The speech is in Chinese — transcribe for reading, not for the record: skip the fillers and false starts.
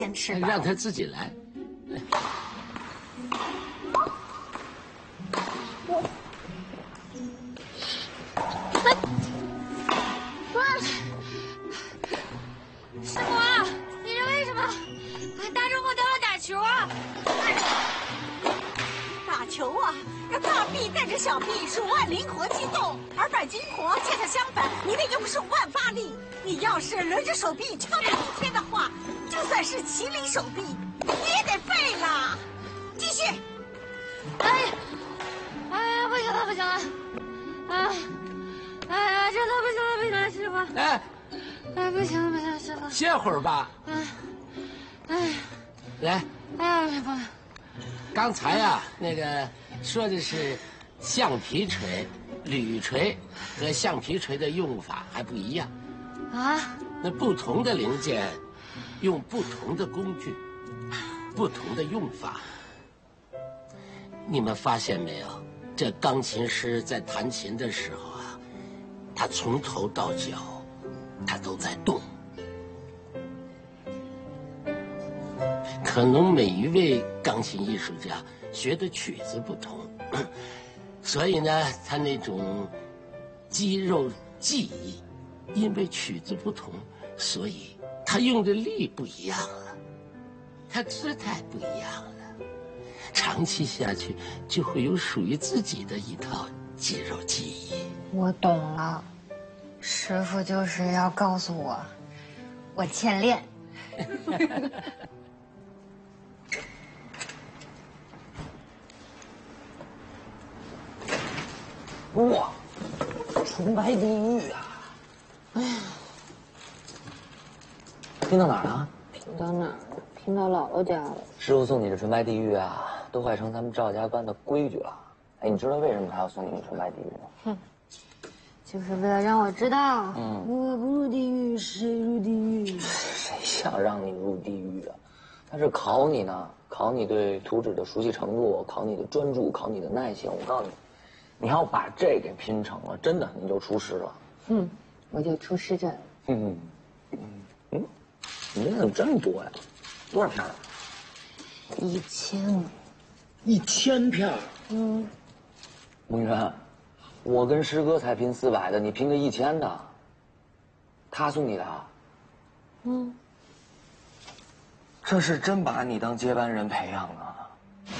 先吃吧。 让他自己来。 师傅啊，你这为什么大周末都要打球啊？ 打球啊，让大臂带着小臂手腕灵活机动，而百金活恰恰相反，你得用手腕发力。你要是轮着手臂敲两天的话，就算是麒麟手臂，你也得废了。继续。 哎，不行了，不行了，真的不行了，不行了，师傅。不行了，不行了，师傅。 歇会儿吧。来。 不。 刚才啊，那个说的是橡皮锤、铝锤和橡皮锤的用法还不一样。 啊？ 那不同的零件用不同的工具，不同的用法。你们发现没有？这钢琴师在弹琴的时候啊，他从头到脚，他都在动。可能每一位钢琴艺术家学的曲子不同，所以呢，他那种肌肉记忆，因为曲子不同，所以他用的力不一样了，他姿态不一样了，长期下去就会有属于自己的一套肌肉记忆。 我懂了，师傅就是要告诉我，我欠练。 哇，纯白地狱啊！哎呀，拼到哪儿了？ 拼到哪儿了？拼到姥姥家了。 师傅送你的纯白地狱啊，都快成咱们赵家关的规矩了。哎，你知道为什么他要送你纯白地狱吗？ 哼，就是为了让我知道，我不入地狱谁入地狱？ 谁想让你入地狱啊？他是考你呢，考你对图纸的熟悉程度，考你的专注，考你的耐性。我告诉你。你要把这给拼成了，真的你就出师了。 我就出师阵。 你这怎么这么多呀？多少片 ？1000。 1000片。梦渊，我跟师哥才拼400的，你拼个1000的，他送你的。这是真把你当接班人培养啊。